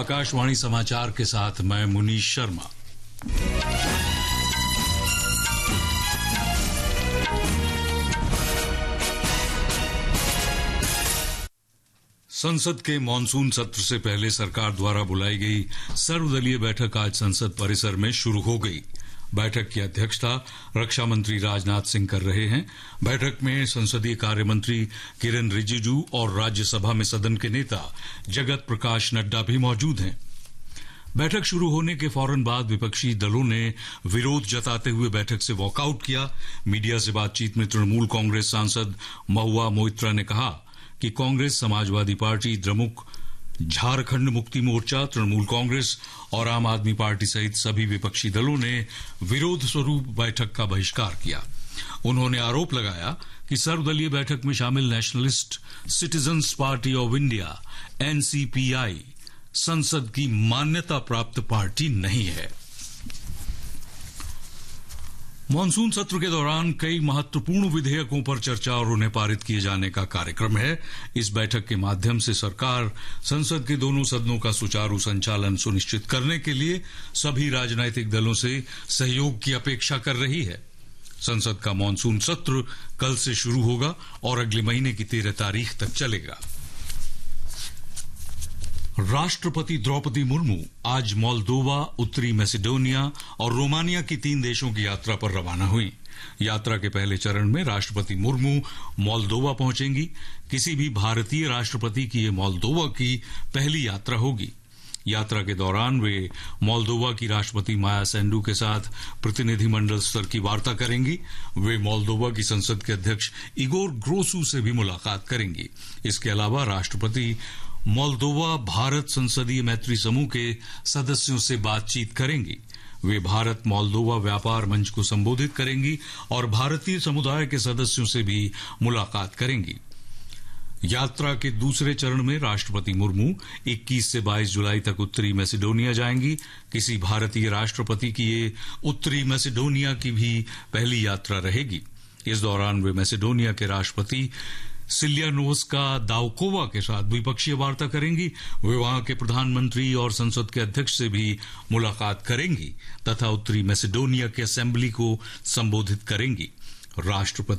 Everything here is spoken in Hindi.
आकाशवाणी समाचार के साथ मैं मुनीश शर्मा। संसद के मानसून सत्र से पहले सरकार द्वारा बुलाई गई सर्वदलीय बैठक आज संसद परिसर में शुरू हो गई। बैठक की अध्यक्षता रक्षा मंत्री राजनाथ सिंह कर रहे हैं। बैठक में संसदीय कार्य मंत्री किरेन रिजिजू और राज्यसभा में सदन के नेता जगत प्रकाश नड्डा भी मौजूद हैं। बैठक शुरू होने के फौरन बाद विपक्षी दलों ने विरोध जताते हुए बैठक से वॉकआउट किया। मीडिया से बातचीत में तृणमूल कांग्रेस सांसद महुआ मोइत्रा ने कहा कि कांग्रेस, समाजवादी पार्टी, द्रमुक, झारखंड मुक्ति मोर्चा, तृणमूल कांग्रेस और आम आदमी पार्टी सहित सभी विपक्षी दलों ने विरोध स्वरूप बैठक का बहिष्कार किया। उन्होंने आरोप लगाया कि सर्वदलीय बैठक में शामिल nationalist citizens party of India NCPI संसद की मान्यता प्राप्त पार्टी नहीं है। मानसून सत्र के दौरान कई महत्वपूर्ण विधेयकों पर चर्चा और उन्हें पारित किए जाने का कार्यक्रम है। इस बैठक के माध्यम से सरकार संसद के दोनों सदनों का सुचारू संचालन सुनिश्चित करने के लिए सभी राजनीतिक दलों से सहयोग की अपेक्षा कर रही है। संसद का मानसून सत्र कल से शुरू होगा और अगले महीने की 13 तारीख तक चलेगा। राष्ट्रपति द्रौपदी मुर्मू आज मोल्दोवा, उत्तरी मैसेडोनिया और रोमानिया की 3 देशों की यात्रा पर रवाना हुई। यात्रा के पहले चरण में राष्ट्रपति मुर्मू मोल्दोवा पहुंचेंगी। किसी भी भारतीय राष्ट्रपति की ये मोल्दोवा की पहली यात्रा होगी। यात्रा के दौरान वे मोल्दोवा की राष्ट्रपति माया सेंडू के साथ प्रतिनिधिमंडल स्तर की वार्ता करेंगी। वे मोल्दोवा की संसद के अध्यक्ष इगोर ग्रोसू से भी मुलाकात करेंगी। इसके अलावा राष्ट्रपति मोल्दोवा भारत संसदीय मैत्री समूह के सदस्यों से बातचीत करेंगी। वे भारत मोल्दोवा व्यापार मंच को संबोधित करेंगी और भारतीय समुदाय के सदस्यों से भी मुलाकात करेंगी। यात्रा के दूसरे चरण में राष्ट्रपति मुर्मू 21 से 22 जुलाई तक उत्तरी मैसेडोनिया जाएंगी। किसी भारतीय राष्ट्रपति की ये उत्तरी मैसेडोनिया की भी पहली यात्रा रहेगी। इस दौरान वे मैसेडोनिया के राष्ट्रपति सिलियानोस्का दाउकोवा के साथ द्विपक्षीय वार्ता करेंगी। वे वहां के प्रधानमंत्री और संसद के अध्यक्ष से भी मुलाकात करेंगी तथा उत्तरी मैसेडोनिया की असेंबली को संबोधित करेंगी। राष्ट्रपति